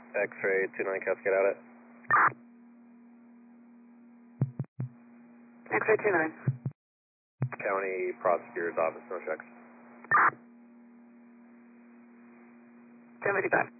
X-ray 29 Cascade out it. X-ray 29. County Prosecutor's Office, no checks. 1055.